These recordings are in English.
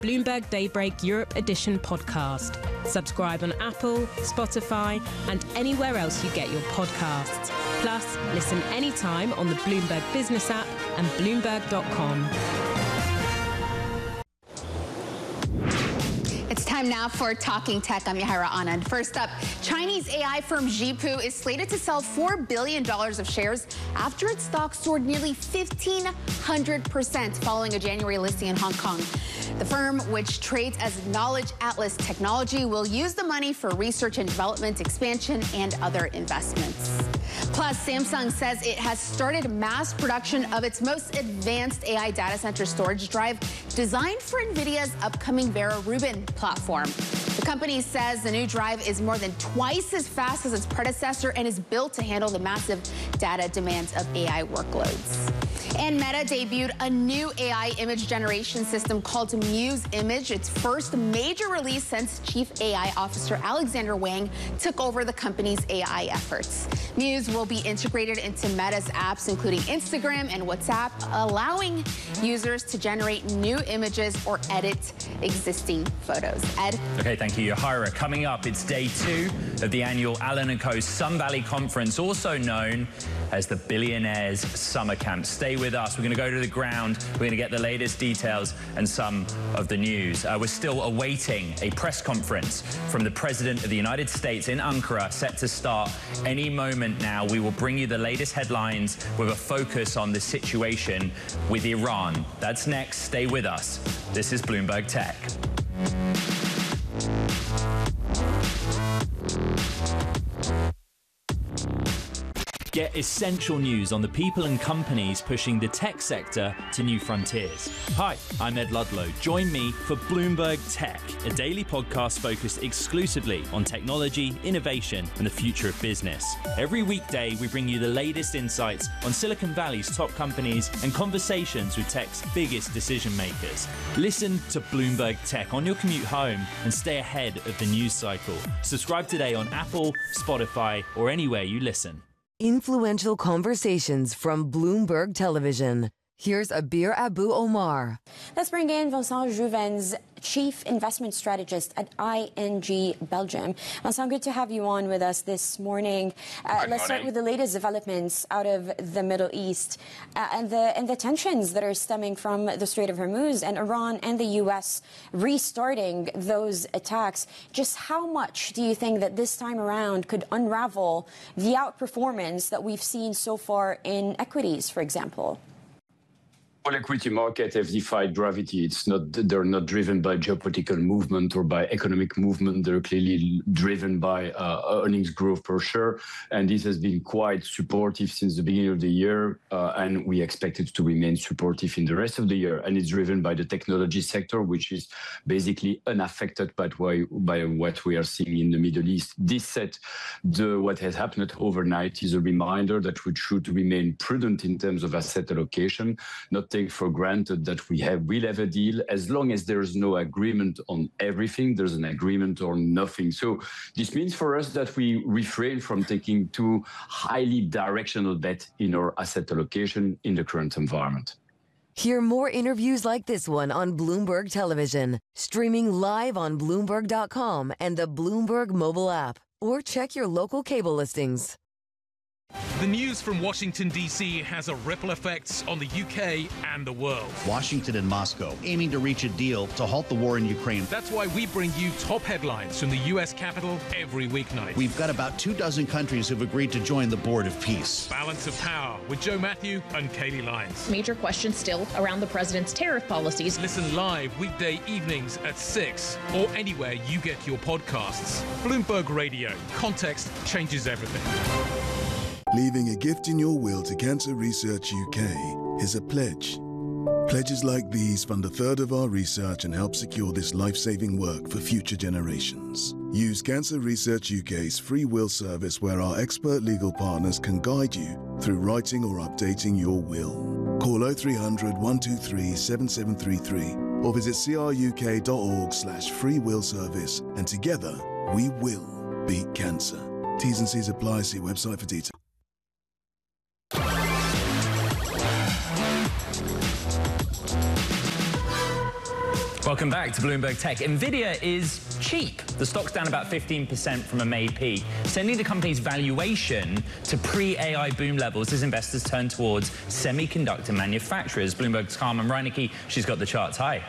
Bloomberg Daybreak Europe Edition podcast. Subscribe on Apple, Spotify, and anywhere else you get your podcasts. Plus, listen anytime on the Bloomberg Business app and Bloomberg.com. It's time now for Talking Tech. I'm Yahaira Anand. First up, Chinese AI firm Zhipu is slated to sell $4 billion of shares after its stock soared nearly 1,500% following a January listing in Hong Kong. The firm, which trades as Knowledge Atlas Technology, will use the money for research and development, expansion, and other investments. Plus, Samsung says it has started mass production of its most advanced AI data center storage drive designed for NVIDIA's upcoming Vera Rubin platform. The company says the new drive is more than twice as fast as its predecessor and is built to handle the massive data demands of AI workloads. And Meta debuted a new AI image generation system called Muse Image, its first major release since Chief AI Officer Alexander Wang took over the company's AI efforts. Muse will be integrated into Meta's apps, including Instagram and WhatsApp, allowing users to generate new images or edit existing photos. Ed? Okay, thank you, Yahaira. Coming up, it's day 2 of the annual Allen & Co. Sun Valley Conference, also known as the Billionaires Summer Camp. Stay with us. We're going to go to the ground. We're going to get the latest details and some of the news. We're still awaiting a press conference from the President of the United States in Ankara, set to start any moment now. We will bring you the latest headlines with a focus on the situation with Iran. That's next. Stay with us. This is Bloomberg Tech. Get essential news on the people and companies pushing the tech sector to new frontiers. Hi, I'm Ed Ludlow. Join me for Bloomberg Tech, a daily podcast focused exclusively on technology, innovation, and the future of business. Every weekday, we bring you the latest insights on Silicon Valley's top companies and conversations with tech's biggest decision makers. Listen to Bloomberg Tech on your commute home and stay ahead of the news cycle. Subscribe today on Apple, Spotify, or anywhere you listen. Influential conversations from Bloomberg Television. Here's Abir Abu Omar. Let's bring in Vincent Jouvens, Chief Investment Strategist at ING Belgium. Vincent, good to have you on with us this morning. Let's start with the latest developments out of the Middle East and the tensions that are stemming from the Strait of Hormuz and Iran and the U.S. restarting those attacks. Just how much do you think that this time around could unravel the outperformance that we've seen so far in equities, for example? All equity markets have defied gravity. They're not driven by geopolitical movement or by economic movement. They're clearly driven by earnings growth per share. And this has been quite supportive since the beginning of the year. And we expect it to remain supportive in the rest of the year. And it's driven by the technology sector, which is basically unaffected by what we are seeing in the Middle East. This said, what has happened overnight is a reminder that we should remain prudent in terms of asset allocation, not take for granted that we'll have a deal. As long as there's no agreement on everything, there's an agreement on nothing. So this means for us that we refrain from taking too highly directional bet in our asset allocation in the current environment. Hear more interviews like this one on Bloomberg Television, streaming live on Bloomberg.com and the Bloomberg mobile app, or check your local cable listings. The news from Washington, D.C. has a ripple effect on the UK and the world. Washington and Moscow aiming to reach a deal to halt the war in Ukraine. That's why we bring you top headlines from the U.S. Capitol every weeknight. We've got about 24 countries who've agreed to join the Board of Peace. Balance of Power with Joe Matthew and Kaylee Lyons. Major questions still around the president's tariff policies. Listen live weekday evenings at 6 or anywhere you get your podcasts. Bloomberg Radio. Context changes everything. Leaving a gift in your will to Cancer Research UK is a pledge. Pledges like these fund a third of our research and help secure this life-saving work for future generations. Use Cancer Research UK's free will service where our expert legal partners can guide you through writing or updating your will. Call 0300 123 7733 or visit cruk.org/free will service, and together we will beat cancer. T's and C's apply. See website for details. Welcome back to Bloomberg Tech. Nvidia is cheap. The stock's down about 15% from a May peak, sending the company's valuation to pre-AI boom levels as investors turn towards semiconductor manufacturers. Bloomberg's Carmen Reinecke, she's got the charts. Hi.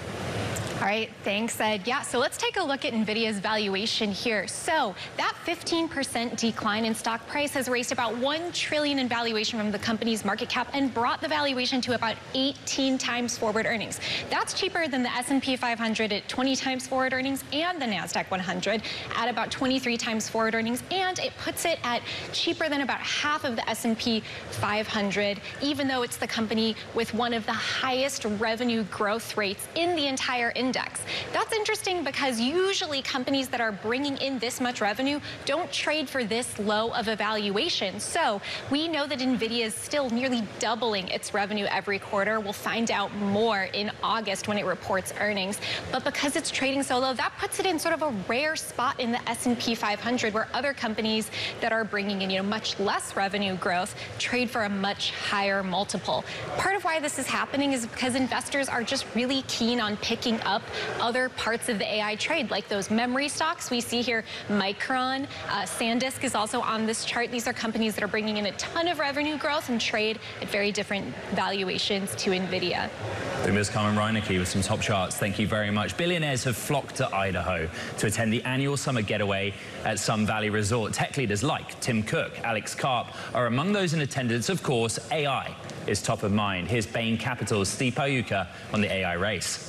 All right, thanks, Ed. Yeah, so let's take a look at NVIDIA's valuation here. So that 15% decline in stock price has raised about $1 trillion in valuation from the company's market cap and brought the valuation to about 18 times forward earnings. That's cheaper than the S&P 500 at 20 times forward earnings and the NASDAQ 100 at about 23 times forward earnings, and it puts it at cheaper than about half of the S&P 500, even though it's the company with one of the highest revenue growth rates in the entire index. That's interesting because usually companies that are bringing in this much revenue don't trade for this low of a valuation. So we know that NVIDIA is still nearly doubling its revenue every quarter. We'll find out more in August when it reports earnings. But because it's trading so low, that puts it in sort of a rare spot in the S&P 500, where other companies that are bringing in, much less revenue growth trade for a much higher multiple. Part of why this is happening is because investors are just really keen on picking up other parts of the AI trade, like those memory stocks. We see here Micron, SanDisk is also on this chart. These are companies that are bringing in a ton of revenue growth and trade at very different valuations to NVIDIA. Bloomberg's Carmen Reinecke with some top charts. Thank you very much. Billionaires have flocked to Idaho to attend the annual summer getaway at Sun Valley Resort. Tech leaders like Tim Cook, Alex Karp are among those in attendance. Of course, AI is top of mind. Here's Bain Capital's Steve Paiuka on the AI race.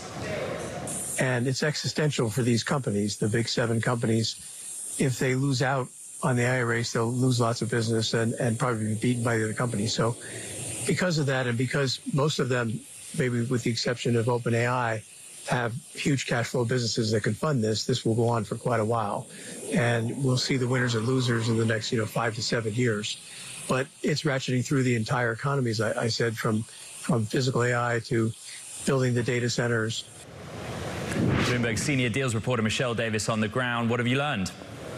And it's existential for these companies, the big 7 companies. If they lose out on the AI race, they'll lose lots of business and probably be beaten by the other companies. So because of that, and because most of them, maybe with the exception of OpenAI, have huge cash flow businesses that can fund this will go on for quite a while. And we'll see the winners and losers in the next 5 to 7 years. But it's ratcheting through the entire economy, as I said, from physical AI to building the data centers. Bloomberg senior deals reporter Michelle Davis on the ground. What have you learned?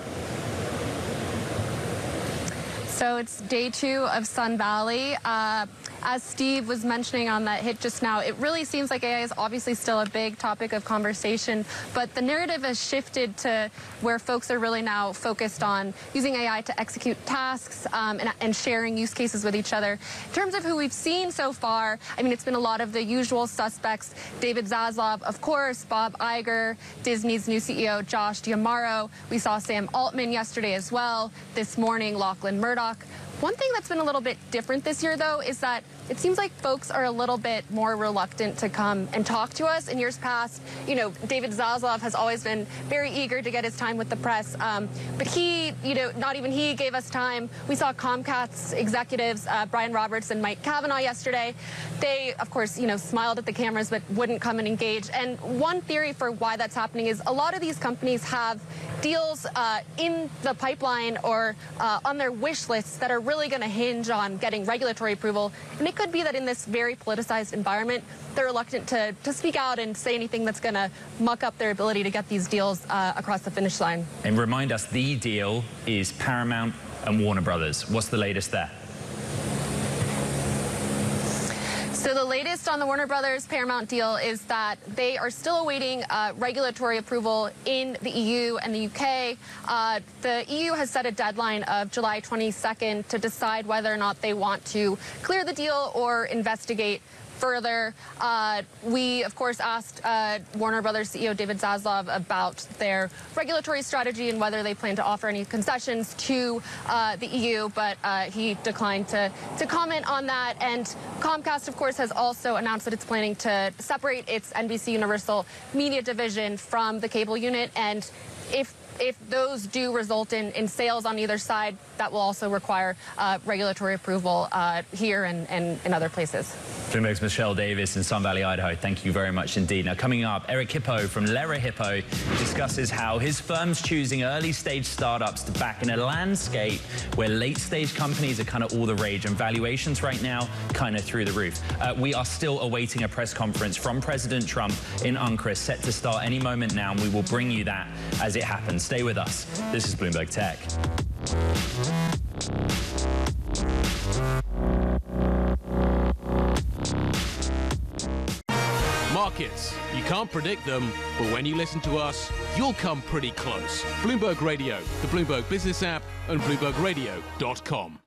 So it's day 2 of Sun Valley. As Steve was mentioning on that hit just now, it really seems like AI is obviously still a big topic of conversation, but the narrative has shifted to where folks are really now focused on using AI to execute tasks and sharing use cases with each other. In terms of who we've seen so far, I mean, it's been a lot of the usual suspects. David Zaslav, of course, Bob Iger, Disney's new CEO, Josh D'Amaro. We saw Sam Altman yesterday as well. This morning, Lachlan Murdoch. One thing that's been a little bit different this year, though, is that it seems like folks are a little bit more reluctant to come and talk to us. In years past, David Zaslav has always been very eager to get his time with the press. But he, not even he gave us time. We saw Comcast's executives, Brian Roberts and Mike Kavanaugh yesterday. They, of course, smiled at the cameras but wouldn't come and engage. And one theory for why that's happening is a lot of these companies have deals in the pipeline or on their wish lists that are really going to hinge on getting regulatory approval. And it could be that in this very politicized environment, they're reluctant to speak out and say anything that's going to muck up their ability to get these deals across the finish line. And remind us, the deal is Paramount and Warner Brothers. What's the latest there? So the latest on the Warner Brothers Paramount deal is that they are still awaiting regulatory approval in the EU and the UK. The EU has set a deadline of July 22nd to decide whether or not they want to clear the deal or investigate further. We, of course, asked Warner Brothers CEO David Zaslav about their regulatory strategy and whether they plan to offer any concessions to the EU, but he declined to comment on that. And Comcast, of course, has also announced that it's planning to separate its NBC Universal Media division from the cable unit. And if those do result in sales on either side, that will also require regulatory approval here and in other places. Bloomberg's Michelle Davis in Sun Valley, Idaho. Thank you very much indeed. Now, coming up, Eric Hippo from Lera Hippo discusses how his firm's choosing early-stage startups to back in a landscape where late-stage companies are kind of all the rage and valuations right now kind of through the roof. We are still awaiting a press conference from President Trump in Anchorage, set to start any moment now, and we will bring you that as it happens. Stay with us. This is Bloomberg Tech. markets. You can't predict them, but when you listen to us, you'll come pretty close. Bloomberg Radio, the Bloomberg Business app, and BloombergRadio.com.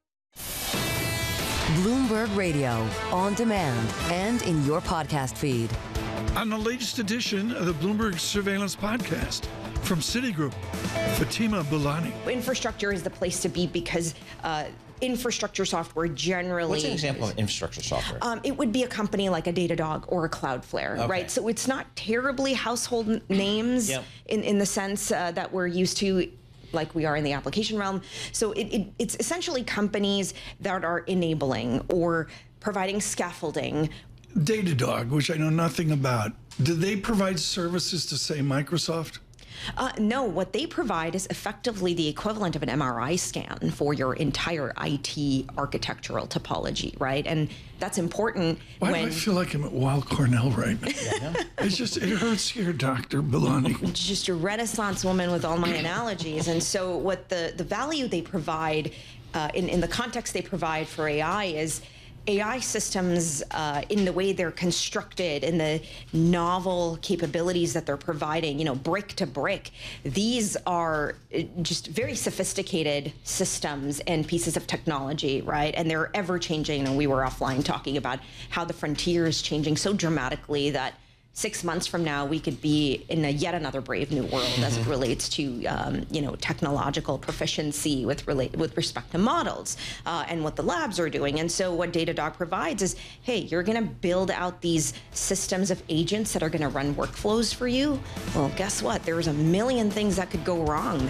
Bloomberg Radio, on demand and in your podcast feed. On the latest edition of the Bloomberg Surveillance Podcast from Citigroup, Fatima Boolani. Infrastructure is the place to be because infrastructure software generally... What's an example of infrastructure software? It would be a company like a Datadog or a Cloudflare, right? So it's not terribly household names in the sense that we're used to, like we are in the application realm. So it's essentially companies that are enabling or providing scaffolding. Datadog, which I know nothing about, do they provide services to, say, Microsoft? No, what they provide is effectively the equivalent of an MRI scan for your entire IT architectural topology, right? And that's important. Why do I feel like I'm at Weill Cornell right now? It hurts here, Dr. Boolani. Just a Renaissance woman with all my analogies. And so what the value they provide in the context they provide for AI is AI systems in the way they're constructed and the novel capabilities that they're providing, you know, brick to brick. These are just very sophisticated systems and pieces of technology, right? And they're ever changing. And we were offline talking about how the frontier is changing so dramatically that 6 months from now, we could be in yet another brave new world as it relates to, you know, technological proficiency with respect to models and what the labs are doing. And so what Datadog provides is, hey, you're going to build out these systems of agents that are going to run workflows for you. Well, guess what? There's a million things that could go wrong.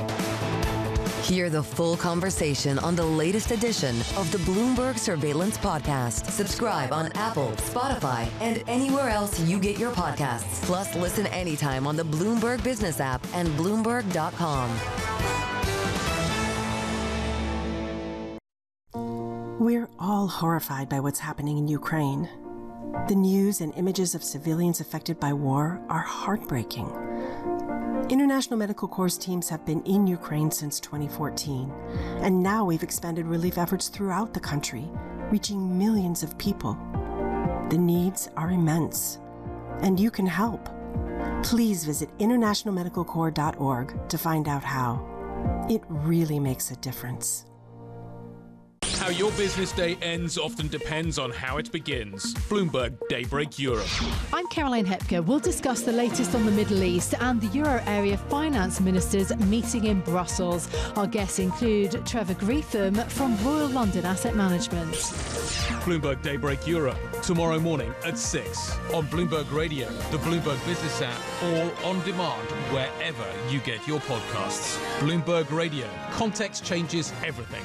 Hear the full conversation on the latest edition of the Bloomberg Surveillance Podcast. Subscribe on Apple, Spotify, and anywhere else you get your podcasts. Plus, listen anytime on the Bloomberg Business app and Bloomberg.com. We're all horrified by what's happening in Ukraine. The news and images of civilians affected by war are heartbreaking. International Medical Corps teams have been in Ukraine since 2014, and now we've expanded relief efforts throughout the country, reaching millions of people. The needs are immense, and you can help. Please visit internationalmedicalcorps.org to find out how. It really makes a difference. How your business day ends often depends on how it begins. Bloomberg Daybreak Europe. I'm Caroline Hepker. We'll discuss the latest on the Middle East and the Euro area finance ministers meeting in Brussels. Our guests include Trevor Greetham from Royal London Asset Management. Bloomberg Daybreak Europe, tomorrow morning at 6 on Bloomberg Radio, the Bloomberg Business app, or on demand wherever you get your podcasts. Bloomberg Radio. Context changes everything.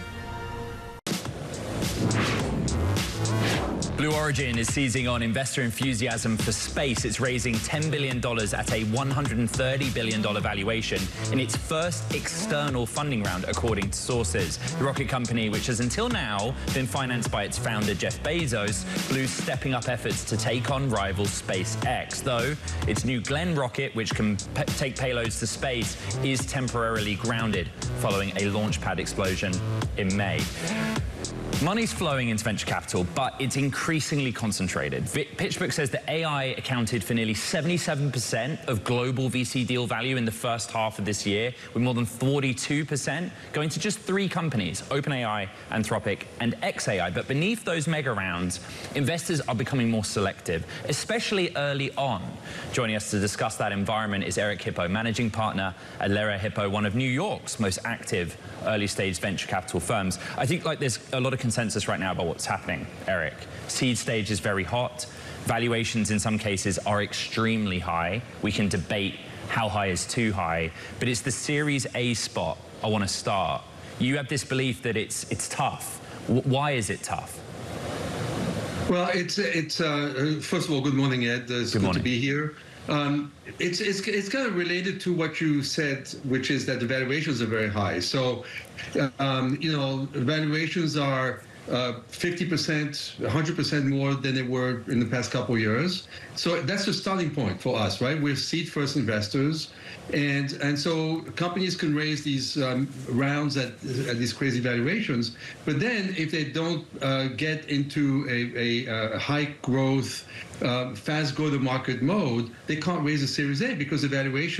Blue Origin is seizing on investor enthusiasm for space. It's raising $10 billion at a $130 billion valuation in its first external funding round, according to sources. The rocket company, which has until now been financed by its founder, Jeff Bezos, Blue's stepping up efforts to take on rival SpaceX, though its New Glenn rocket, which can take payloads to space, is temporarily grounded following a launch pad explosion in May. Money's flowing into venture capital, but it's increasingly concentrated. PitchBook says that AI accounted for nearly 77% of global VC deal value in the first half of this year, with more than 42% going to just 3 companies, OpenAI, Anthropic, and xAI. But beneath those mega rounds, investors are becoming more selective, especially early on. Joining us to discuss that environment is Eric Hippo, managing partner at Lera Hippo, one of New York's most active early-stage venture capital firms. I think there's a lot of consensus right now about what's happening, Eric. Seed stage is very hot. Valuations in some cases are extremely high. We can debate how high is too high, but it's the Series A spot I want to start. You have this belief that it's tough. Why is it tough? Well, it's first of all, good morning, Ed. It's good to be here. It's kind of related to what you said, which is that the valuations are very high. So, valuations are 50%, 100% more than they were in the past couple of years. So that's the starting point for us, right? We're seed-first investors. And so companies can raise these rounds at these crazy valuations. But then if they don't get into a high growth, fast go-to-market mode, they can't raise a Series A because the valuation